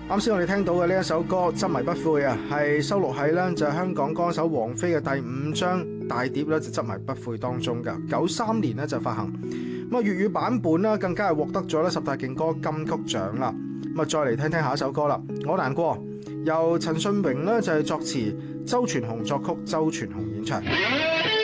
啱先我哋聽到嘅呢一首歌《執迷不悔》啊，係收錄喺咧就係香港歌手王菲嘅第5張大碟咧就《執迷不悔》當中噶。93年咧就發行，咁啊粵語版本啦更加係獲得咗咧10大勁歌金曲獎啦。咁啊再嚟聽聽下一首歌啦，《我難過》，由陳信榮咧就係作詞，周傳雄作曲，周傳雄演唱。